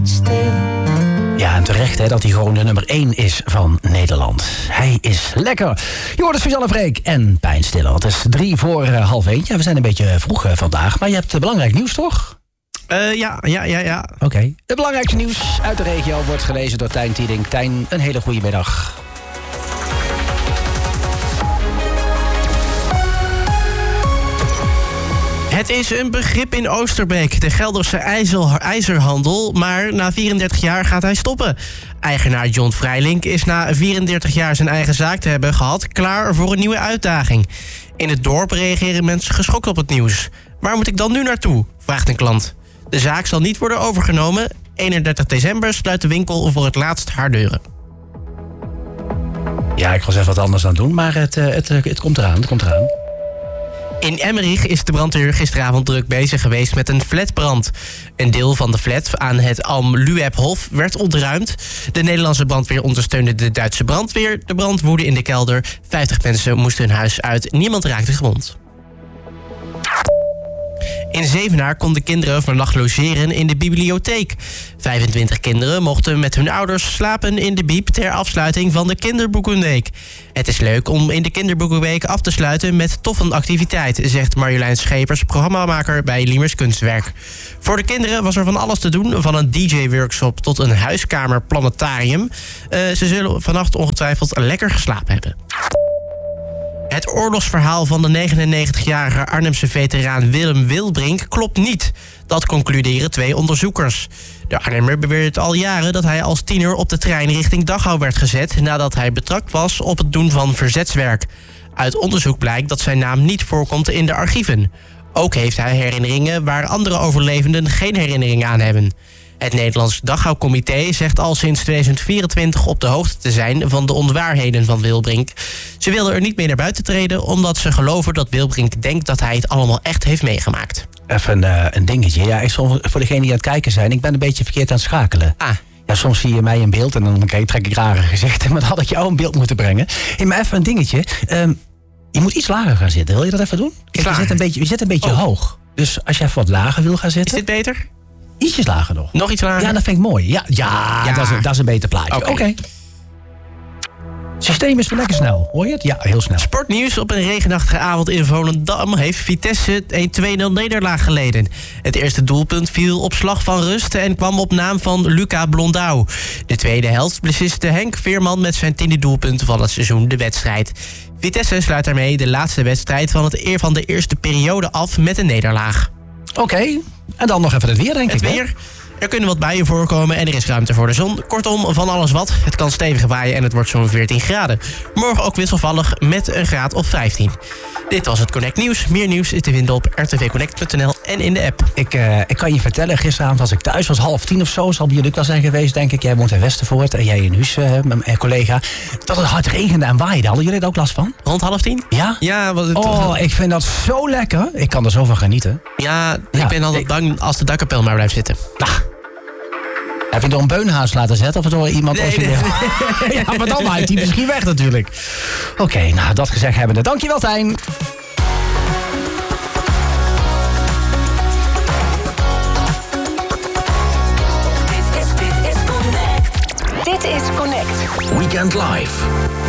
Ja, en terecht hè, dat hij gewoon de nummer 1 is van Nederland. Hij is lekker. Je hoort het Suzanne Freek en Pijnstiller. Het is 3 voor half 1. Ja, we zijn een beetje vroeg vandaag, maar je hebt belangrijk nieuws, toch? Ja. Oké. Het belangrijkste nieuws uit de regio wordt gelezen door Tijn Tieding. Tijn, een hele goede middag. Het is een begrip in Oosterbeek, de Gelderse ijzerhandel. Maar na 34 jaar gaat hij stoppen. Eigenaar John Vrijlink is na 34 jaar zijn eigen zaak te hebben gehad klaar voor een nieuwe uitdaging. In het dorp reageren mensen geschokt op het nieuws. Waar moet ik dan nu naartoe? Vraagt een klant. De zaak zal niet worden overgenomen. 31 december sluit de winkel voor het laatst haar deuren. Ja, ik was even wat anders aan het doen, maar het komt eraan. Het komt eraan. In Emmerich is de brandweer gisteravond druk bezig geweest met een flatbrand. Een deel van de flat aan het Am-Luebhof werd ontruimd. De Nederlandse brandweer ondersteunde de Duitse brandweer. De brand woedde in de kelder. 50 mensen moesten hun huis uit. Niemand raakte gewond. In Zevenaar konden kinderen vannacht logeren in de bibliotheek. 25 kinderen mochten met hun ouders slapen in de bieb ter afsluiting van de kinderboekenweek. Het is leuk om in de kinderboekenweek af te sluiten met toffe activiteit, zegt Marjolein Schepers, programmamaker bij Liemers Kunstwerk. Voor de kinderen was er van alles te doen, van een DJ-workshop tot een huiskamerplanetarium. Ze zullen vannacht ongetwijfeld lekker geslapen hebben. Het oorlogsverhaal van de 99-jarige Arnhemse veteraan Willem Wilbrink klopt niet. Dat concluderen 2 onderzoekers. De Arnhemmer beweert al jaren dat hij als tiener op de trein richting Dachau werd gezet nadat hij betrapt was op het doen van verzetswerk. Uit onderzoek blijkt dat zijn naam niet voorkomt in de archieven. Ook heeft hij herinneringen waar andere overlevenden geen herinnering aan hebben. Het Nederlands Dachau-comité zegt al sinds 2024 op de hoogte te zijn van de onwaarheden van Wilbrink. Ze wilden er niet meer naar buiten treden omdat ze geloven dat Wilbrink denkt dat hij het allemaal echt heeft meegemaakt. Even een dingetje. Ja, voor degenen die aan het kijken zijn, ik ben een beetje verkeerd aan het schakelen. Ja, soms zie je mij in beeld en dan trek ik rare gezichten, maar dan had ik jou in beeld moeten brengen. Hey, maar even een dingetje. Je moet iets lager gaan zitten. Wil je dat even doen? Kijk, je zit een beetje hoog. Dus als je even wat lager wil gaan zitten. Is dit beter? Ietsjes lager nog. Nog iets lager? Ja, dat vind ik mooi. Ja. Dat is een beter plaatje. Oké. Het systeem is weer lekker snel. Hoor je het? Ja, heel snel. Sportnieuws. Op een regenachtige avond in Volendam heeft Vitesse een 2-0 nederlaag geleden. Het eerste doelpunt viel op slag van rust en kwam op naam van Luca Blondau. De tweede helft besliste Henk Veerman met zijn 10e doelpunt van het seizoen de wedstrijd. Vitesse sluit daarmee de laatste wedstrijd van de eerste periode af met een nederlaag. Oké. En dan nog even het weer, denk ik. Het weer. Er kunnen wat buien voorkomen en er is ruimte voor de zon. Kortom, van alles wat. Het kan stevig waaien en het wordt zo'n 14 graden. Morgen ook wisselvallig met een graad of 15. Dit was het Connect Nieuws. Meer nieuws is te vinden op rtvconnect.nl en in de app. Ik kan je vertellen, gisteravond was ik thuis, was 9:30 of zo. Zal bij jullie ook wel zijn geweest, denk ik. Jij woont in Westervoort en jij in Huus, mijn collega. Dat het hard regende en waaide. Hadden jullie er ook last van? Rond 9:30? Ja? Ja. Ik vind dat zo lekker. Ik kan er zo van genieten. Ja, ik ben altijd bang als de dakkapel maar blijft zitten. Heb je door een beunhaas laten zetten of door iemand? Nee. Ja, maar dan waait hij misschien weg natuurlijk. Oké, nou dat gezegd hebbende. Dankjewel, Tijn. Dit is Connect. Weekend Live.